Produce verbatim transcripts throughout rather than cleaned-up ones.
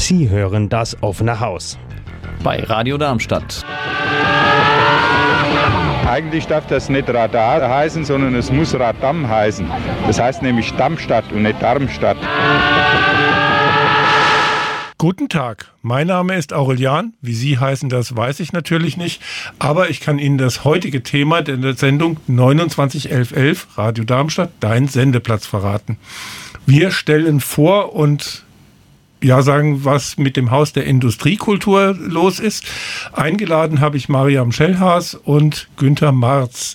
Sie hören das offene Haus bei Radio Darmstadt. Eigentlich darf das nicht Radar heißen, sondern es muss Radam heißen. Das heißt nämlich Darmstadt und nicht Darmstadt. Guten Tag, mein Name ist Aurelian. Wie Sie heißen, das weiß ich natürlich nicht. Aber ich kann Ihnen das heutige Thema der Sendung neunundzwanzig elf elf Radio Darmstadt, dein Sendeplatz, verraten. Wir stellen vor und ja sagen, was mit dem Haus der Industriekultur los ist. Eingeladen habe ich Mariam Schellhaas und Günther Marz.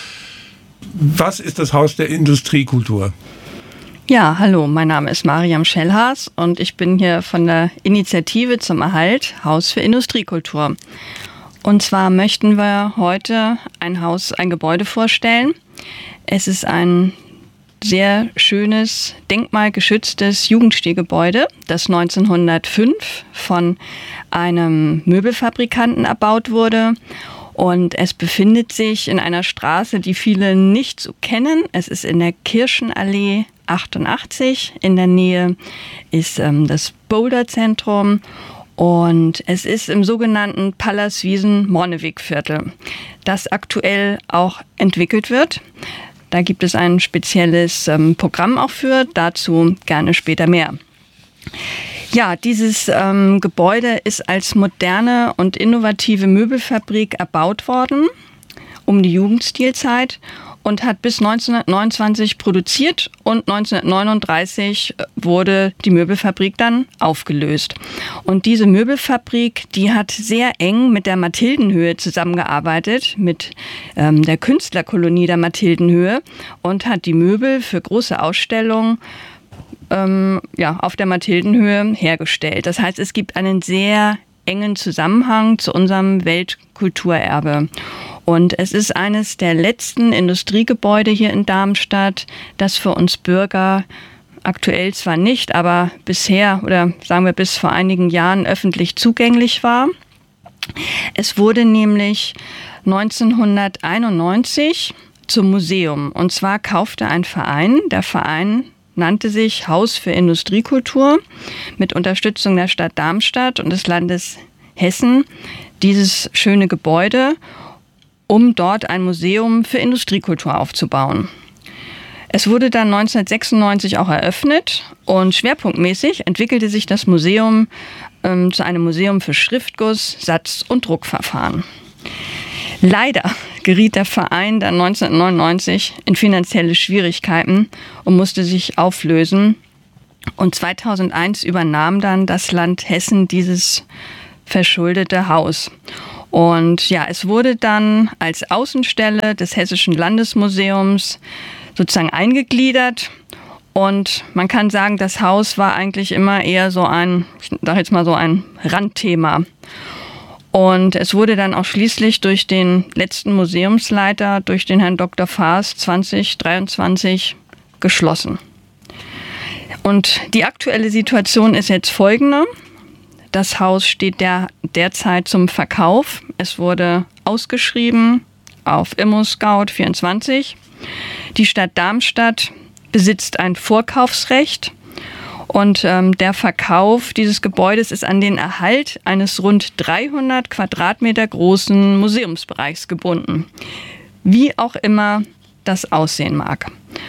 Was ist das Haus der Industriekultur? Ja, hallo, mein Name ist Mariam Schellhaas und ich bin hier von der Initiative zum Erhalt Haus für Industriekultur. Und zwar möchten wir heute ein Haus, ein Gebäude vorstellen. Es ist ein sehr schönes, denkmalgeschütztes Jugendstilgebäude, das neunzehnhundertfünf von einem Möbelfabrikanten erbaut wurde. Und es befindet sich in einer Straße, die viele nicht so kennen. Es ist in der Kirchenallee achtundachtzig. In der Nähe ist ähm, das Boulderzentrum. Und es ist im sogenannten Pallaswiesen-Morneweg-Viertel, das aktuell auch entwickelt wird. Da gibt es ein spezielles ähm, Programm auch für, dazu gerne später mehr. Ja, dieses ähm, Gebäude ist als moderne und innovative Möbelfabrik erbaut worden, um die Jugendstilzeit, und hat bis neunzehnhundertneunundzwanzig produziert und neunzehnhundertneununddreißig wurde die Möbelfabrik dann aufgelöst. Und diese Möbelfabrik, die hat sehr eng mit der Mathildenhöhe zusammengearbeitet, mit ähm, der Künstlerkolonie der Mathildenhöhe, und hat die Möbel für große Ausstellungen ähm, ja, auf der Mathildenhöhe hergestellt. Das heißt, es gibt einen sehr engen Zusammenhang zu unserem Weltkulturerbe. Und es ist eines der letzten Industriegebäude hier in Darmstadt, das für uns Bürger aktuell zwar nicht, aber bisher oder sagen wir bis vor einigen Jahren öffentlich zugänglich war. Es wurde nämlich neunzehnhunderteinundneunzig zum Museum. Und zwar kaufte ein Verein, der Verein nannte sich Haus für Industriekultur, mit Unterstützung der Stadt Darmstadt und des Landes Hessen, dieses schöne Gebäude, um dort ein Museum für Industriekultur aufzubauen. Es wurde dann neunzehnhundertsechsundneunzig auch eröffnet und schwerpunktmäßig entwickelte sich das Museum ähm, zu einem Museum für Schriftguss, Satz- und Druckverfahren. Leider geriet der Verein dann neunzehnhundertneunundneunzig in finanzielle Schwierigkeiten und musste sich auflösen. Und zweitausendeins übernahm dann das Land Hessen dieses verschuldete Haus. Und ja, es wurde dann als Außenstelle des Hessischen Landesmuseums sozusagen eingegliedert. Und man kann sagen, das Haus war eigentlich immer eher so ein, ich sage jetzt mal so ein Randthema. Und es wurde dann auch schließlich durch den letzten Museumsleiter, durch den Herrn Doktor Faas, zwanzig dreiundzwanzig geschlossen. Und die aktuelle Situation ist jetzt folgende. Das Haus steht der, derzeit zum Verkauf. Es wurde ausgeschrieben auf ImmoScout vierundzwanzig. Die Stadt Darmstadt besitzt ein Vorkaufsrecht. Und ähm, der Verkauf dieses Gebäudes ist an den Erhalt eines rund dreihundert Quadratmeter großen Museumsbereichs gebunden. Wie auch immer das aussehen mag.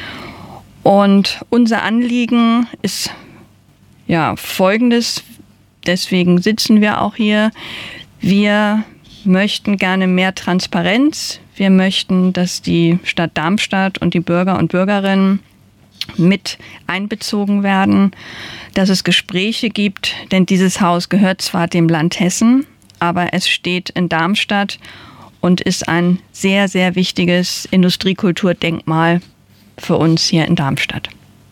Und unser Anliegen ist ja folgendes. Deswegen sitzen wir auch hier. Wir möchten gerne mehr Transparenz. Wir möchten, dass die Stadt Darmstadt und die Bürger und Bürgerinnen mit einbezogen werden, dass es Gespräche gibt, denn dieses Haus gehört zwar dem Land Hessen, aber es steht in Darmstadt und ist ein sehr, sehr wichtiges Industriekulturdenkmal für uns hier in Darmstadt.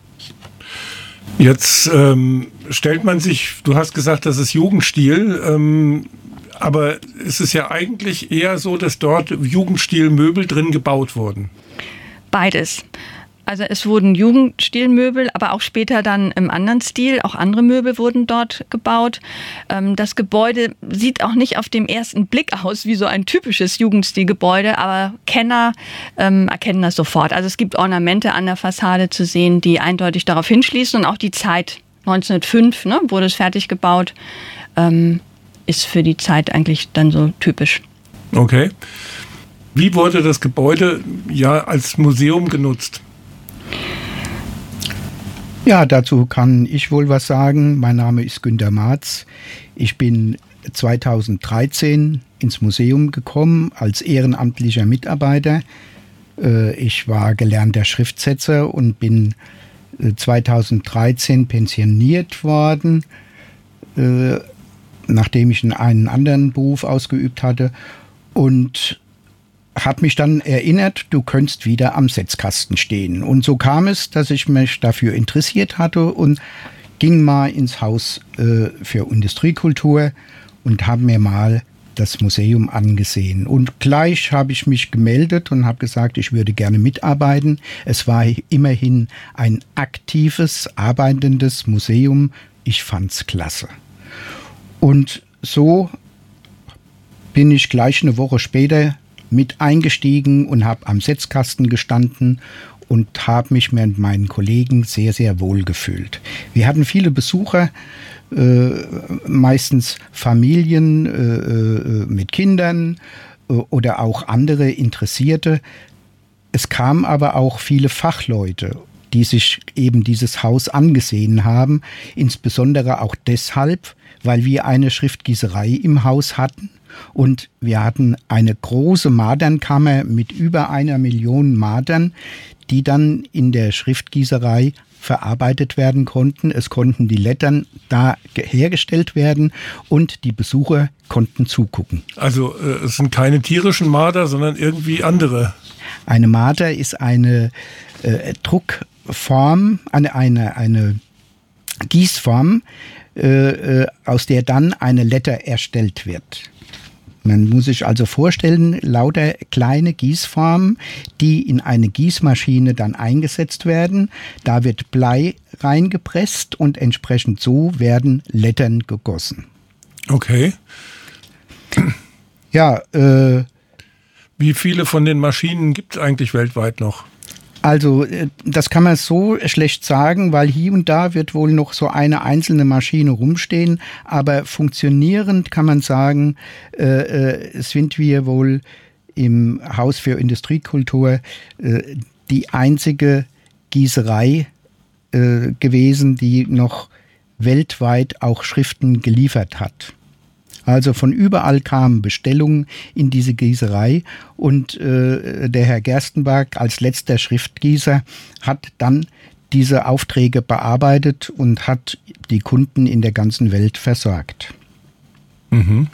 Jetzt ähm, stellt man sich, du hast gesagt, das ist Jugendstil, ähm, aber es ist ja eigentlich eher so, dass dort Jugendstilmöbel drin gebaut wurden. Beides. Also es wurden Jugendstilmöbel, aber auch später dann im anderen Stil, auch andere Möbel wurden dort gebaut. Das Gebäude sieht auch nicht auf den ersten Blick aus wie so ein typisches Jugendstilgebäude, aber Kenner ähm, erkennen das sofort. Also es gibt Ornamente an der Fassade zu sehen, die eindeutig darauf hinschließen und auch die Zeit neunzehnhundertfünf ne, wurde es fertig gebaut. Ähm, ist für die Zeit eigentlich dann so typisch. Okay. Wie wurde das Gebäude ja als Museum genutzt? Ja, dazu kann ich wohl was sagen. Mein Name ist Günter Marz. Ich bin zweitausenddreizehn ins Museum gekommen als ehrenamtlicher Mitarbeiter. Ich war gelernter Schriftsetzer und bin zweitausenddreizehn pensioniert worden, nachdem ich einen anderen Beruf ausgeübt hatte, und habe mich dann erinnert, du könntest wieder am Setzkasten stehen. Und so kam es, dass ich mich dafür interessiert hatte und ging mal ins Haus äh, für Industriekultur und habe mir mal das Museum angesehen. Und gleich habe ich mich gemeldet und habe gesagt, ich würde gerne mitarbeiten. Es war immerhin ein aktives, arbeitendes Museum. Ich fand's klasse. Und so bin ich gleich eine Woche später mit eingestiegen und habe am Setzkasten gestanden und habe mich mit meinen Kollegen sehr, sehr wohl gefühlt. Wir hatten viele Besucher, äh, meistens Familien äh, mit Kindern äh, oder auch andere Interessierte. Es kamen aber auch viele Fachleute, die sich eben dieses Haus angesehen haben, insbesondere auch deshalb, weil wir eine Schriftgießerei im Haus hatten. Und wir hatten eine große Madernkammer mit über einer Million Madern, die dann in der Schriftgießerei verarbeitet werden konnten. Es konnten die Lettern da hergestellt werden und die Besucher konnten zugucken. Also äh, es sind keine tierischen Marder, sondern irgendwie andere. Eine Marder ist eine äh, Druckform, eine, eine, eine Gießform, äh, aus der dann eine Letter erstellt wird. Man muss sich also vorstellen, lauter kleine Gießformen, die in eine Gießmaschine dann eingesetzt werden. Da wird Blei reingepresst und entsprechend so werden Lettern gegossen. Okay. Ja, äh, wie viele von den Maschinen gibt es eigentlich weltweit noch? Also das kann man so schlecht sagen, weil hier und da wird wohl noch so eine einzelne Maschine rumstehen, aber funktionierend kann man sagen, äh, sind wir wohl im Haus für Industriekultur äh, die einzige Gießerei äh, gewesen, die noch weltweit auch Schriften geliefert hat. Also von überall kamen Bestellungen in diese Gießerei und äh, der Herr Gerstenberg als letzter Schriftgießer hat dann diese Aufträge bearbeitet und hat die Kunden in der ganzen Welt versorgt. Mhm.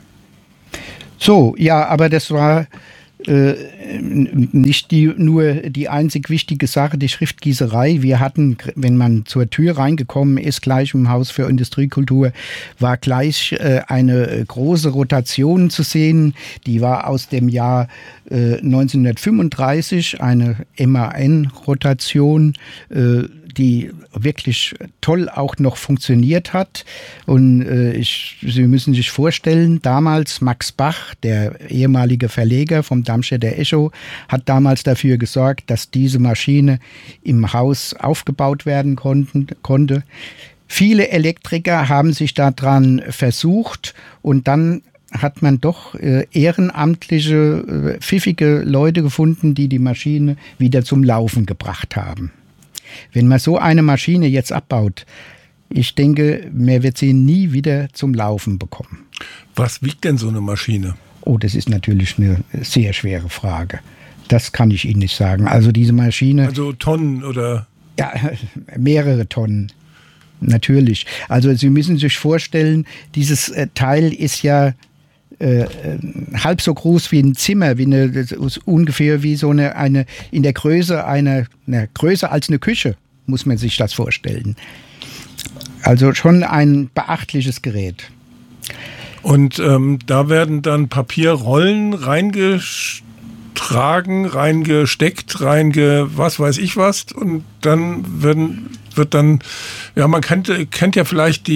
So, ja, aber das war äh, nicht die, nur die einzig wichtige Sache, die Schriftgießerei. Wir hatten, wenn man zur Tür reingekommen ist, gleich im Haus für Industriekultur, war gleich äh, eine große Rotation zu sehen. Die war aus dem Jahr äh, neunzehnhundertfünfunddreißig, eine M A N-Rotation, äh, die wirklich toll auch noch funktioniert hat. Und äh, ich, Sie müssen sich vorstellen, damals Max Bach, der ehemalige Verleger vom Darmstädter Echo, hat damals dafür gesorgt, dass diese Maschine im Haus aufgebaut werden konnten, konnte. Viele Elektriker haben sich daran versucht und dann hat man doch äh, ehrenamtliche, äh, pfiffige Leute gefunden, die die Maschine wieder zum Laufen gebracht haben. Wenn man so eine Maschine jetzt abbaut, ich denke, man wird sie nie wieder zum Laufen bekommen. Was wiegt denn so eine Maschine? Oh, das ist natürlich eine sehr schwere Frage. Das kann ich Ihnen nicht sagen. Also diese Maschine... Also Tonnen oder... Ja, mehrere Tonnen. Natürlich. Also Sie müssen sich vorstellen, dieses äh, Teil ist ja äh, halb so groß wie ein Zimmer, wie eine, das ist ungefähr wie so eine, eine in der Größe einer, na, größer als eine Küche, muss man sich das vorstellen. Also schon ein beachtliches Gerät. Und ähm, da werden dann Papierrollen reingetragen, reingesteckt, reinge was weiß ich was und dann werden, wird dann, ja man kennt, kennt ja vielleicht die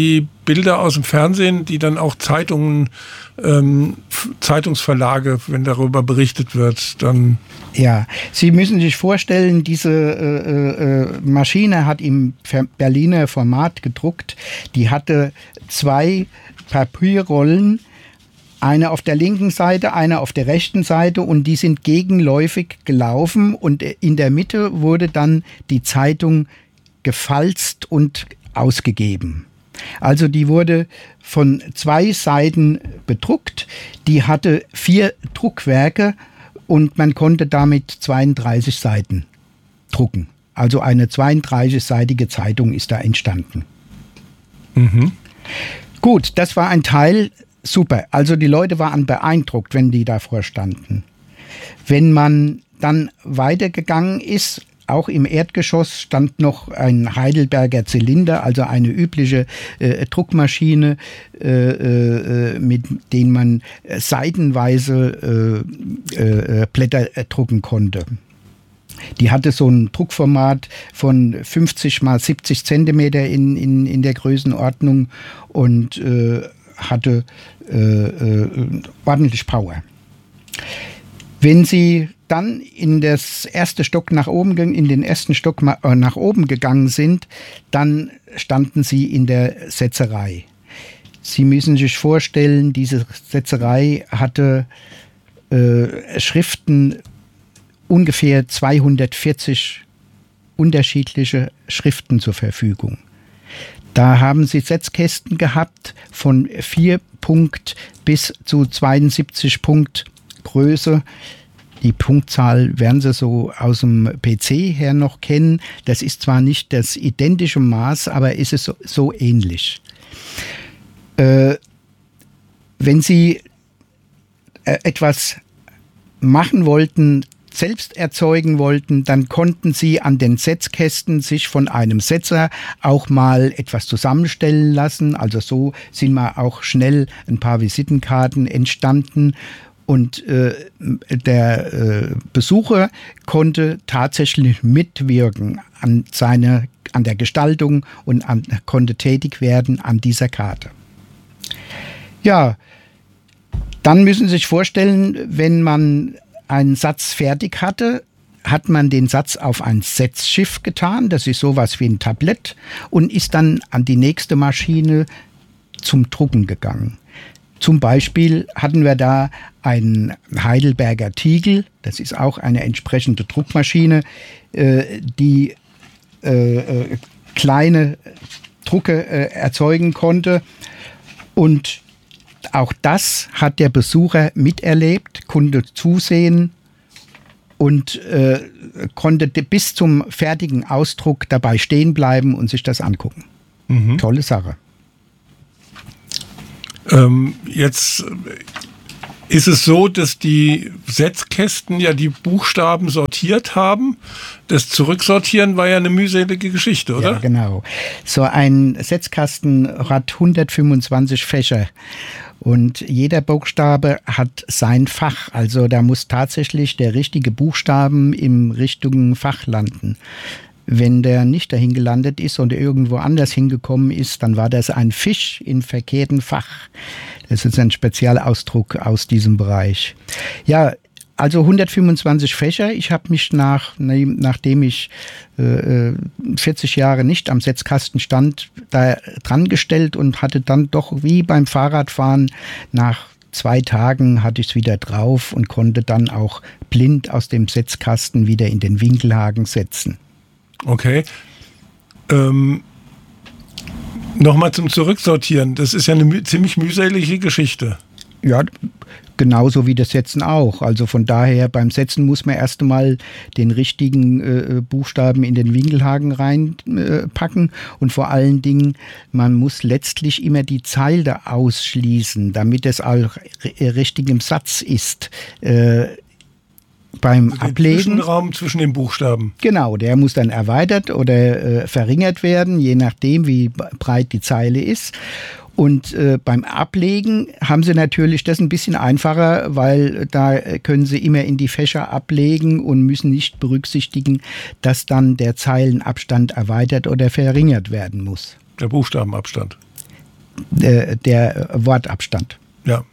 Bilder aus dem Fernsehen, die dann auch Zeitungen, ähm, Zeitungsverlage, wenn darüber berichtet wird, dann... Ja, Sie müssen sich vorstellen, diese äh, äh, Maschine hat im Berliner Format gedruckt. Die hatte zwei Papierrollen, eine auf der linken Seite, eine auf der rechten Seite, und die sind gegenläufig gelaufen, und in der Mitte wurde dann die Zeitung gefalzt und ausgegeben. Also die wurde von zwei Seiten bedruckt, die hatte vier Druckwerke und man konnte damit zweiunddreißig Seiten drucken. Also eine zweiunddreißigseitige Zeitung ist da entstanden. Mhm. Gut, das war ein Teil, super. Also die Leute waren beeindruckt, wenn die davor standen. Wenn man dann weitergegangen ist, auch im Erdgeschoss stand noch ein Heidelberger Zylinder, also eine übliche äh, Druckmaschine, äh, äh, mit denen man seitenweise äh, äh, Blätter äh, drucken konnte. Die hatte so ein Druckformat von fünfzig mal siebzig Zentimeter in, in, in der Größenordnung und äh, hatte äh, äh, ordentlich Power. Wenn Sie dann in das erste Stock nach oben, in den ersten Stock nach oben gegangen sind, dann standen Sie in der Setzerei. Sie müssen sich vorstellen, diese Setzerei hatte äh, Schriften, ungefähr zweihundertvierzig unterschiedliche Schriften zur Verfügung. Da haben Sie Setzkästen gehabt von vier Punkt bis zu zweiundsiebzig Punkt Größe. Die Punktzahl werden Sie so aus dem P C her noch kennen. Das ist zwar nicht das identische Maß, aber ist es so, so ähnlich. Äh, wenn Sie äh, etwas machen wollten, selbst erzeugen wollten, dann konnten Sie an den Setzkästen sich von einem Setzer auch mal etwas zusammenstellen lassen. Also so sind mal auch schnell ein paar Visitenkarten entstanden. Und äh, der äh, Besucher konnte tatsächlich mitwirken an, seine, an der Gestaltung und an, konnte tätig werden an dieser Karte. Ja, dann müssen Sie sich vorstellen, wenn man einen Satz fertig hatte, hat man den Satz auf ein Setzschiff getan, das ist sowas wie ein Tablett, und ist dann an die nächste Maschine zum Drucken gegangen. Zum Beispiel hatten wir da einen Heidelberger Tiegel, das ist auch eine entsprechende Druckmaschine, äh, die äh, äh, kleine Drucke äh, erzeugen konnte. Und auch das hat der Besucher miterlebt, konnte zusehen und äh, konnte bis zum fertigen Ausdruck dabei stehen bleiben und sich das angucken. Mhm. Tolle Sache. Ähm, jetzt ist es so, dass die Setzkästen ja die Buchstaben sortiert haben. Das Zurücksortieren war ja eine mühselige Geschichte, oder? Ja, genau. So ein Setzkasten hat hundertfünfundzwanzig Fächer und jeder Buchstabe hat sein Fach. Also da muss tatsächlich der richtige Buchstaben im richtigen Fach landen. Wenn der nicht dahin gelandet ist und irgendwo anders hingekommen ist, dann war das ein Fisch im verkehrten Fach. Das ist ein Spezialausdruck aus diesem Bereich. Ja, also hundertfünfundzwanzig Fächer. Ich habe mich nach, nachdem ich äh, vierzig Jahre nicht am Setzkasten stand, da dran gestellt und hatte dann doch wie beim Fahrradfahren nach zwei Tagen hatte ich es wieder drauf und konnte dann auch blind aus dem Setzkasten wieder in den Winkelhaken setzen. Okay. Ähm, Nochmal zum Zurücksortieren. Das ist ja eine mü- ziemlich mühselige Geschichte. Ja, genauso wie das Setzen auch. Also von daher, beim Setzen muss man erst einmal den richtigen äh, Buchstaben in den Winkelhaken reinpacken. Äh, und vor allen Dingen, man muss letztlich immer die Zeile ausschließen, damit es auch richtig im Satz ist. Äh, Beim also Ablegen. Den Zwischenraum zwischen den Buchstaben. Genau, der muss dann erweitert oder äh, verringert werden, je nachdem, wie breit die Zeile ist. Und äh, beim Ablegen haben Sie natürlich das ein bisschen einfacher, weil da können Sie immer in die Fächer ablegen und müssen nicht berücksichtigen, dass dann der Zeilenabstand erweitert oder verringert werden muss. Der Buchstabenabstand. äh, der Wortabstand. Ja,